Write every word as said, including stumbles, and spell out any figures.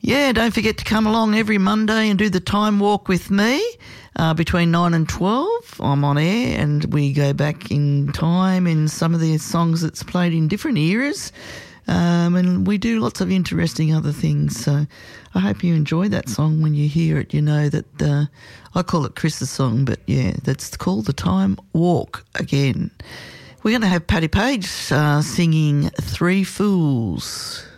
Yeah, don't forget to come along every Monday and do the time walk with me uh, between nine and twelve. I'm on air and we go back in time in some of the songs that's played in different eras. Um, and we do lots of interesting other things. So I hope you enjoy that song. When you hear it, you know that uh, I call it Chris's song, but yeah, that's called The Time Walk again. We're going to have Patti Page uh, singing Three Fools.